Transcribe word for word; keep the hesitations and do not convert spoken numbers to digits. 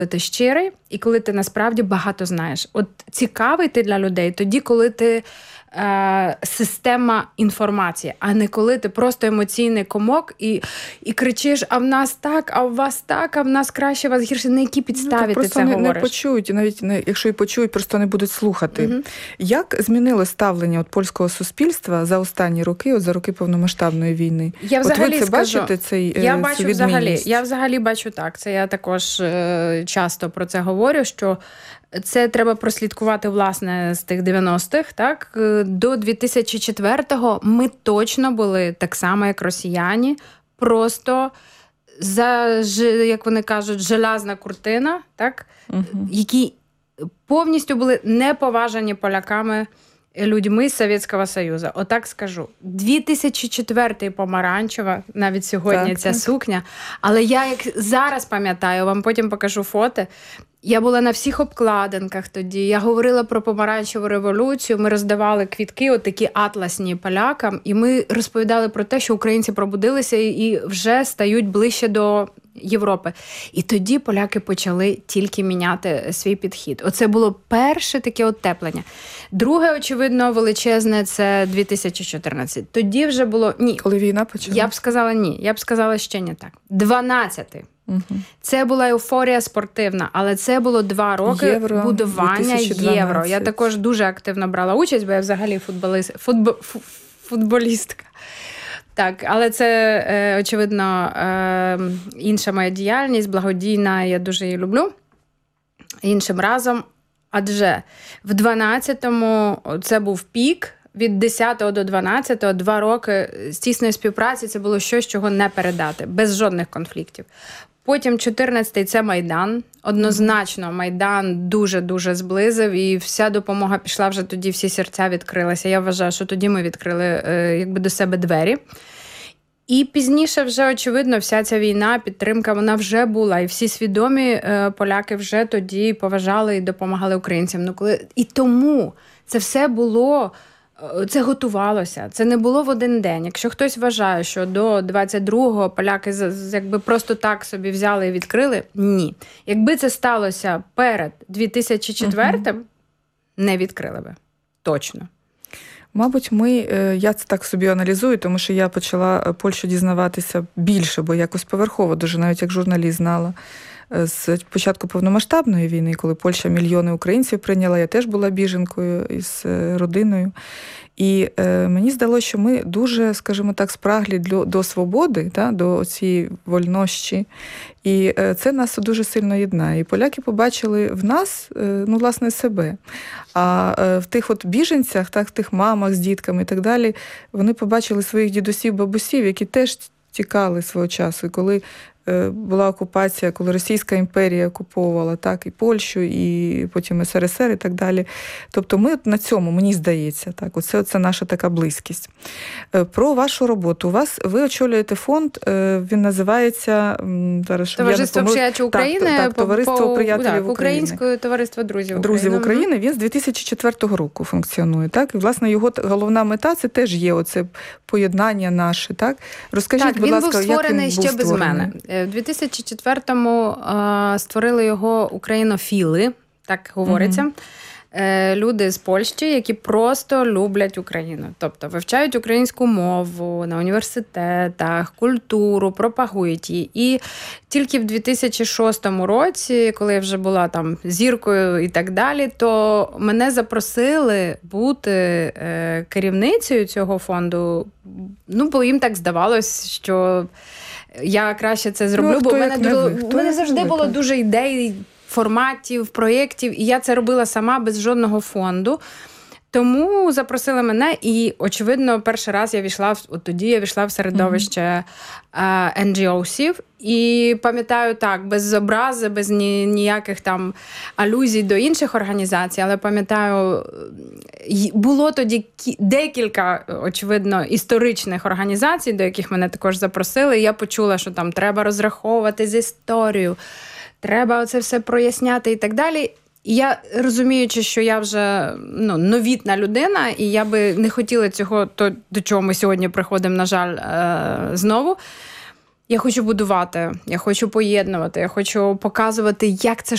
ти щирий і коли ти насправді багато знаєш. От цікавий ти для людей тоді, коли ти е, система інформації, а не коли ти просто емоційний комок і, і кричиш, а в нас так, а в вас так, а в нас краще, а в вас гірше. На які підставі ну, ти це не, говориш? Не почують, і навіть не, якщо і почують, просто не будуть слухати. Угу. Як змінило ставлення от польського суспільства за останні роки, от за роки повномасштабної війни? Я от взагалі ви це скажу, бачите, цей, я цю бачу відмінність? взагалі, я взагалі бачу так. Це я також е, часто про це говорю, що це треба прослідкувати, власне, з тих дев'яностих, так? До дві тисячі четвертого ми точно були так само, як росіяни, просто за, як вони кажуть, железна куртина, так? Угу. Які повністю були неповажані поляками людьми з Совєтського Союзу. Отак скажу. дві тисячі четвертий помаранчева, навіть сьогодні так, ця так. сукня. Але я як зараз пам'ятаю, вам потім покажу фото, я була на всіх обкладинках тоді, я говорила про помаранчеву революцію, ми роздавали квітки, отакі атласні полякам, і ми розповідали про те, що українці пробудилися і вже стають ближче до Європи. І тоді поляки почали тільки міняти свій підхід. Оце було перше таке оттеплення. Друге, очевидно, величезне – це дві тисячі чотирнадцятий. Тоді вже було... Ні. Коли війна почалася? Я б сказала ні. Я б сказала ще не так. дванадцятий. Угу. Це була еуфорія спортивна, але це було два роки євро, будування євро. Я також дуже активно брала участь, бо я взагалі футболіст, футбо, футболістка. Так, але це, е, очевидно, е, інша моя діяльність, благодійна, я дуже її люблю. Іншим разом, адже в дванадцятому це був пік, від десятого до дванадцятого, два роки з тісної співпраці, це було щось, чого не передати, без жодних конфліктів. Потім чотирнадцятий – це Майдан. Однозначно, Майдан дуже-дуже зблизив, і вся допомога пішла вже тоді, всі серця відкрилися. Я вважаю, що тоді ми відкрили якби до себе двері. І пізніше вже, очевидно, вся ця війна, підтримка, вона вже була. І всі свідомі поляки вже тоді поважали і допомагали українцям. Ну, коли... І тому це все було... Це готувалося, це не було в один день. Якщо хтось вважає, що до двадцять другого поляки якби просто так собі взяли і відкрили, ні. Якби це сталося перед дві тисячі четвертим, угу. не відкрили би. Точно. Мабуть, ми, я це так собі аналізую, тому що я почала Польщу дізнаватися більше, бо якось поверхово дуже, навіть як журналіст знала. З початку повномасштабної війни, коли Польща мільйони українців прийняла, я теж була біженкою із родиною. І е, мені здалося, що ми дуже, скажімо так, спраглі до, до свободи, да, до цієї вольнощі. І е, це нас дуже сильно єднає. І поляки побачили в нас, е, ну, власне, себе. А е, в тих от біженцях, так, в тих мамах з дітками і так далі, вони побачили своїх дідусів, бабусів, які теж тікали свого часу. І коли була окупація, коли Російська імперія окуповувала так, і Польщу, і потім ес ер ес ер і так далі. Тобто ми на цьому, мені здається, так, оце, оце наша така близькість. Про вашу роботу. У вас, ви очолюєте фонд, він називається зараз, Товариство приятелів України. Так, так, Товариство приятелів так, України. Українське товариство друзів України. Друзів України. Він з дві тисячі четвертого року функціонує. Так? І, власне, його головна мета – це теж є оце поєднання наше. Так? Розкажіть, так, будь ласка, як він був ще без мене. В дві тисячі четвертому е, створили його українофіли, так говориться. Mm-hmm. Люди з Польщі, які просто люблять Україну. Тобто вивчають українську мову на університетах, культуру, пропагують її. І тільки в дві тисячі шостому році, коли я вже була там зіркою і так далі, то мене запросили бути е, керівницею цього фонду. Ну, бо їм так здавалось, що я краще це зроблю, ну, бо в мене, було, в мене завжди було дуже ідей, форматів, проєктів, і я це робила сама без жодного фонду. Тому запросили мене, і, очевидно, перший раз я війшла, от тоді я війшла в середовище mm-hmm. ен джі оусів, і пам'ятаю так, без образи, без ні, ніяких там алюзій до інших організацій, але пам'ятаю, було тоді декілька, очевидно, історичних організацій, до яких мене також запросили, і я почула, що там треба розраховувати з історією, треба оце все проясняти і так далі. І я, розуміючи, що я вже ну, новітна людина, і я би не хотіла цього, то, до чого ми сьогодні приходимо, на жаль, е- знову, я хочу будувати, я хочу поєднувати, я хочу показувати, як це